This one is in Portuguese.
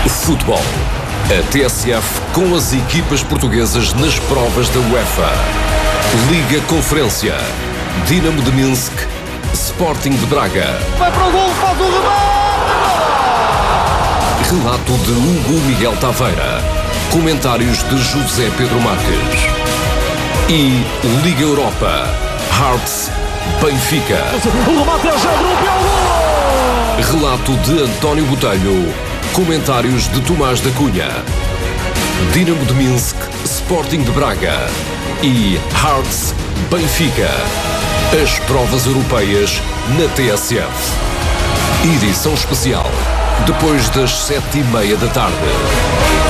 Futebol. A TSF com as equipas portuguesas nas provas da UEFA. Liga Conferência. Dinamo de Minsk, Sporting de Braga. Vai para o gol, faz o remate! Relato de Hugo Miguel Taveira. Comentários de José Pedro Marques. E Liga Europa. Hearts, Benfica. O remate é já gol! Relato de António Botelho. Comentários de Tomás da Cunha. Dinamo de Minsk, Sporting de Braga. E Hearts, Benfica. As provas europeias na TSF. Edição especial, depois das 7:30 da tarde.